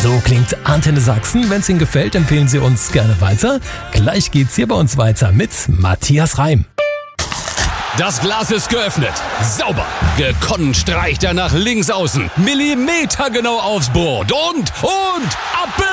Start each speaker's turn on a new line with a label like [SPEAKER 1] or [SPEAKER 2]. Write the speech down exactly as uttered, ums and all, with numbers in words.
[SPEAKER 1] So klingt Antenne Sachsen. Wenn es Ihnen gefällt, empfehlen Sie uns gerne weiter. Gleich geht's hier bei uns weiter mit Matthias Reim.
[SPEAKER 2] Das Glas ist geöffnet. Sauber. Gekonnt streicht er nach links außen. Millimetergenau aufs Board. Und, und, ab